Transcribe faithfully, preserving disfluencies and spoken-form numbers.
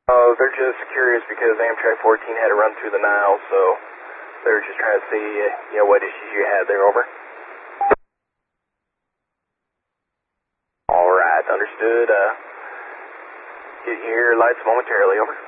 Oh, they're just curious because Amtrak fourteen had to run through the Nile, so they're just trying to see, uh, you know, what issues you had there, over. All right, understood. Uh, get your lights momentarily, over.